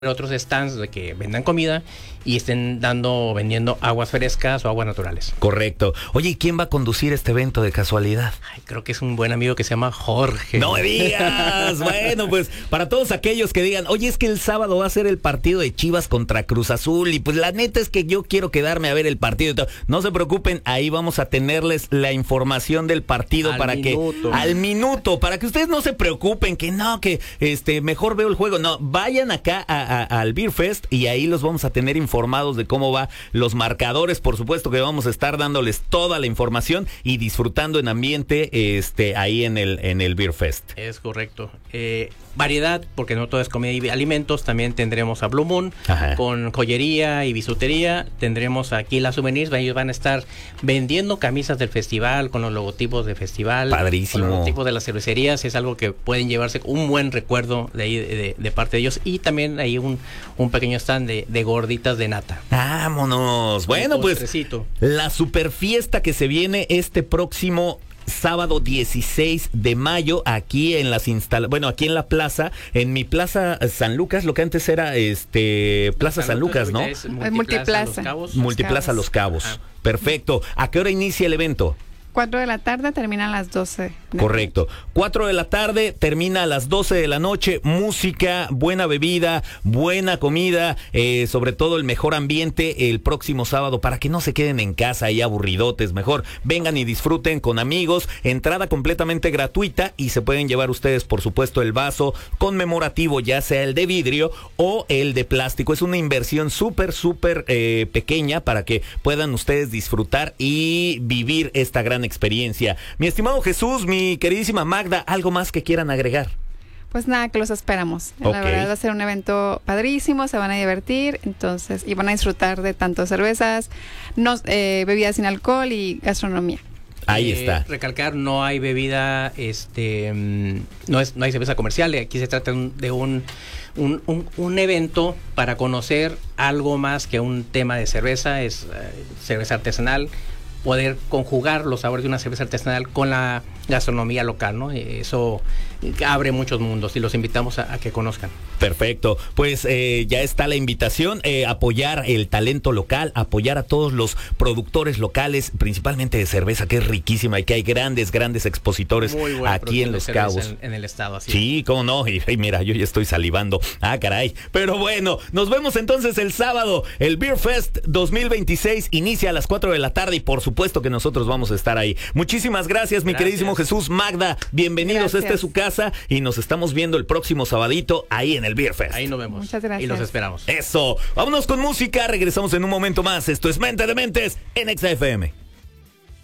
otros stands de que vendan comida y estén vendiendo aguas frescas o aguas naturales. Correcto. Oye, ¿y quién va a conducir este evento de casualidad? Ay, creo que es un buen amigo que se llama Jorge. ¡No me digas! Bueno, pues para todos aquellos que digan, oye, es que el sábado va a ser el partido de Chivas contra Cruz Azul y pues la neta es que yo quiero quedarme a ver el partido y todo. No se preocupen, ahí vamos a tenerles la información del partido al minuto, para que ustedes no se preocupen, que no, que mejor veo el juego. No, vayan acá al Beer Fest y ahí los vamos a tener informados de cómo va los marcadores. Por supuesto que vamos a estar dándoles toda la información y disfrutando en ambiente ahí en el Beer Fest. Es correcto. Variedad, porque no todo es comida y alimentos. También tendremos a Blue Moon, ajá, con joyería y bisutería. Tendremos aquí las souvenirs. Ellos van a estar vendiendo camisas del festival con los logotipos del festival. Padrísimo. Con los logotipos de las cervecerías. Es algo que pueden llevarse un buen recuerdo de ahí de parte de ellos. Y también hay un pequeño stand de gorditas de nata. ¡Vámonos! Bueno, pues la super fiesta que se viene este próximo sábado 16 de mayo aquí en aquí en la plaza, en mi Plaza San Lucas, lo que antes era Plaza San Lucas, ¿no? Multiplaza Los Cabos. Ajá. Perfecto. ¿A qué hora inicia el evento? 4 de la tarde, termina a las 12. Correcto. 4 de la tarde, termina a las 12 de la noche. Música, buena bebida, buena comida, sobre todo el mejor ambiente el próximo sábado para que no se queden en casa ahí aburridotes. Mejor vengan y disfruten con amigos. Entrada completamente gratuita y se pueden llevar ustedes, por supuesto, el vaso conmemorativo, ya sea el de vidrio o el de plástico. Es una inversión súper pequeña para que puedan ustedes disfrutar y vivir esta gran experiencia. Mi estimado Jesús, mi queridísima Magda, ¿algo más que quieran agregar? Pues nada, que los esperamos. Okay. La verdad va a ser un evento padrísimo, se van a divertir, entonces, y van a disfrutar de tanto cervezas, bebidas sin alcohol y gastronomía. Ahí está. Recalcar, no hay bebida, no hay cerveza comercial. Aquí se trata de un evento para conocer algo más que un tema de cerveza. Es cerveza artesanal. Poder conjugar los sabores de una cerveza artesanal con la gastronomía local, ¿no? Eso abre muchos mundos y los invitamos a que conozcan. Perfecto, pues ya está la invitación, apoyar el talento local, apoyar a todos los productores locales, principalmente de cerveza, que es riquísima y que hay grandes expositores aquí en Los Cabos. En el estado, así. Sí, cómo no, y mira, yo ya estoy salivando. Ah, caray. Pero bueno, nos vemos entonces el sábado. El Beer Fest 2026 inicia a las 4 de la tarde y por supuesto que nosotros vamos a estar ahí. Muchísimas gracias, mi queridísimo Jesús. Magda, bienvenidos. Esta es su casa y nos estamos viendo el próximo sabadito ahí en el Beer Fest. Ahí nos vemos. Muchas gracias. Y los esperamos. Eso. Vámonos con música. Regresamos en un momento más. Esto es Mente de Mentes en XFM.